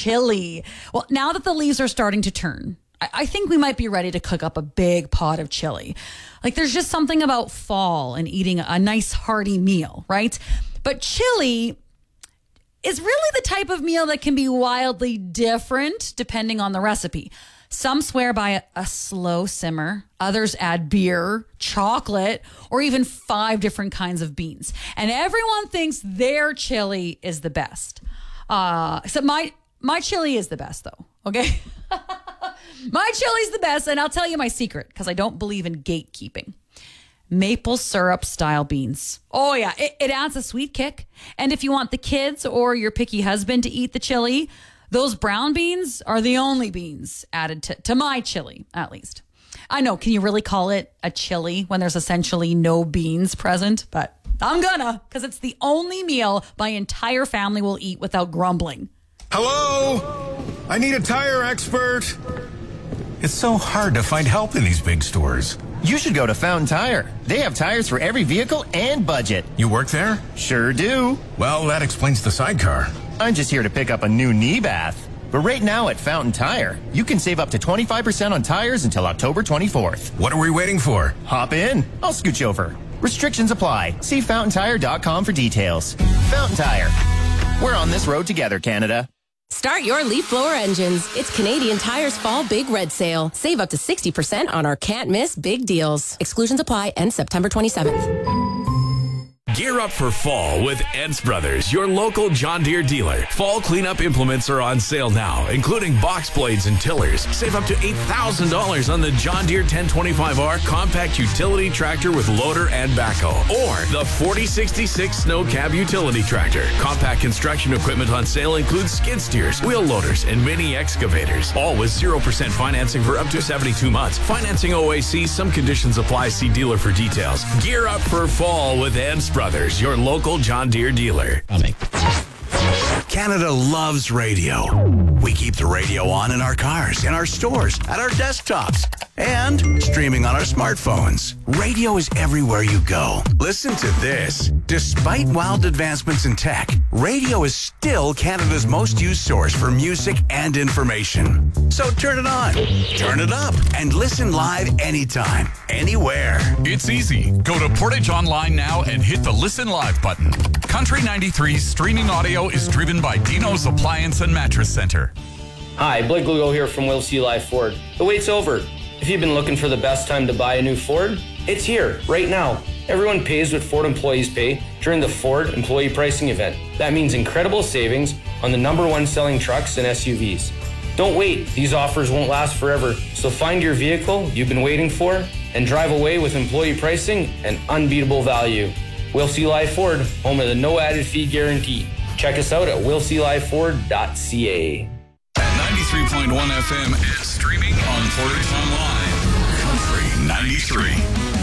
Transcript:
chili. Well, now that the leaves are starting to turn, I think we might be ready to cook up a big pot of chili. Like, there's just something about fall and eating a nice hearty meal, right? But chili is really the type of meal that can be wildly different depending on the recipe. Some swear by a slow simmer. Others add beer, chocolate, or even 5 different kinds of beans. And everyone thinks their chili is the best. So my chili is the best, though, okay? My chili's the best, and I'll tell you my secret, because I don't believe in gatekeeping. Maple syrup style beans. Oh, yeah, it adds a sweet kick. And if you want the kids or your picky husband to eat the chili, those brown beans are the only beans added to my chili, at least. I know, can you really call it a chili when there's essentially no beans present? But I'm gonna, because it's the only meal my entire family will eat without grumbling. Hello? I need a tire expert. It's so hard to find help in these big stores. You should go to Fountain Tire. They have tires for every vehicle and budget. You work there? Sure do. Well, that explains the sidecar. I'm just here to pick up a new knee bath. But right now at Fountain Tire, you can save up to 25% on tires until October 24th. What are we waiting for? Hop in. I'll scoot you over. Restrictions apply. See fountaintire.com for details. Fountain Tire. We're on this road together, Canada. Start your leaf blower engines. It's Canadian Tire's Fall Big Red Sale. Save up to 60% on our can't miss big deals. Exclusions apply. End September 27th. Gear up for fall with Ents Brothers, your local John Deere dealer. Fall cleanup implements are on sale now, including box blades and tillers. Save up to $8,000 on the John Deere 1025R compact utility tractor with loader and backhoe, or the 4066 Snow Cab utility tractor. Compact construction equipment on sale includes skid steers, wheel loaders, and mini excavators. All with 0% financing for up to 72 months. Financing OAC, some conditions apply. See dealer for details. Gear up for fall with Ents Brothers, your local John Deere dealer. Canada loves radio. We keep the radio on in our cars, in our stores, at our desktops, and streaming on our smartphones. Radio is everywhere you go. Listen to this. Despite wild advancements in tech, radio is still Canada's most used source for music and information. So turn it on, turn it up, and listen live anytime, anywhere. It's easy. Go to Portage Online now and hit the Listen Live button. Country 93's streaming audio is driven by Dino's Appliance and Mattress Center. Hi, Blake Lugo here from Will C. Live Ford. The wait's over. If you've been looking for the best time to buy a new Ford, it's here, right now. Everyone pays what Ford employees pay during the Ford Employee Pricing Event. That means incredible savings on the #1 selling trucks and SUVs. Don't wait. These offers won't last forever. So find your vehicle you've been waiting for and drive away with employee pricing and unbeatable value. Will C. Live Ford, home of the no added fee guarantee. Check us out at willcliveford.ca. At 93.1 FM and streaming on Portage Online. Country 93.